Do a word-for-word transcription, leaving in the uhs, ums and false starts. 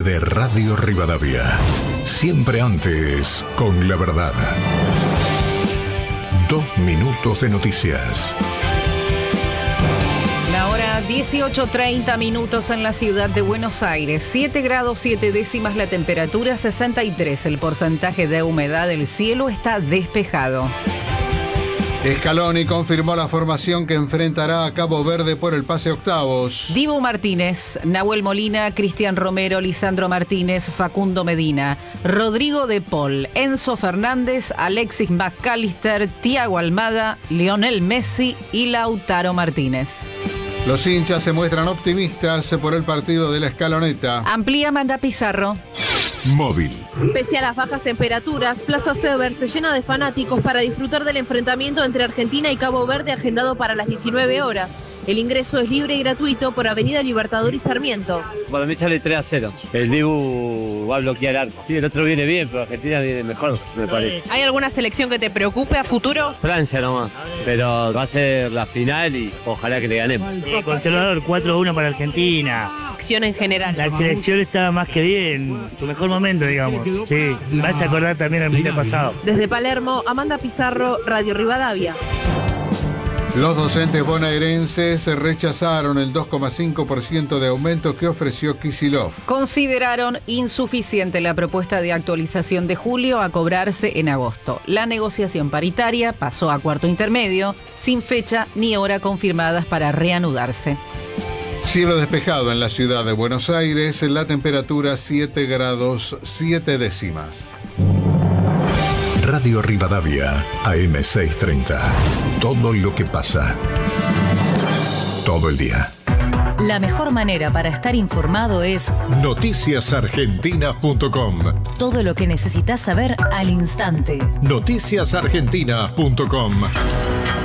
de Radio Rivadavia. Siempre antes, con la verdad. Dos minutos de noticias. La hora dieciocho treinta minutos en la ciudad de Buenos Aires. siete grados siete décimas la temperatura, sesenta y tres el porcentaje de humedad. El cielo está despejado. Scaloni confirmó la formación que enfrentará a Cabo Verde por el pase a octavos. Dibu Martínez, Nahuel Molina, Cristian Romero, Lisandro Martínez, Facundo Medina, Rodrigo de Paul, Enzo Fernández, Alexis McAllister, Thiago Almada, Lionel Messi y Lautaro Martínez. Los hinchas se muestran optimistas por el partido de la Escaloneta. Amplía Amanda Pizarro. Móvil. Pese a las bajas temperaturas, Plaza Sever se llena de fanáticos para disfrutar del enfrentamiento entre Argentina y Cabo Verde agendado para las diecinueve horas. El ingreso es libre y gratuito por Avenida Libertador y Sarmiento. Para mí sale tres a cero. El Dibu va a bloquear arco. Sí, el otro viene bien, pero Argentina viene mejor, me parece. ¿Hay alguna selección que te preocupe a futuro? Francia nomás, pero va a ser la final y ojalá que le ganemos. Eh, conservador, cuatro a uno para Argentina. Acción en general. La selección está más que bien, su mejor momento, digamos. Sí, me hace acordar también al mundial pasado. Desde Palermo, Amanda Pizarro, Radio Rivadavia. Los docentes bonaerenses rechazaron el dos coma cinco por ciento de aumento que ofreció Kicillof. Consideraron insuficiente la propuesta de actualización de julio a cobrarse en agosto. La negociación paritaria pasó a cuarto intermedio, sin fecha ni hora confirmadas para reanudarse. Cielo despejado en la ciudad de Buenos Aires, la temperatura siete grados siete décimas. Radio Rivadavia, A M seiscientos treinta. Todo lo que pasa. Todo el día. La mejor manera para estar informado es noticias argentinas punto com. Todo lo que necesitas saber al instante. noticias argentinas punto com.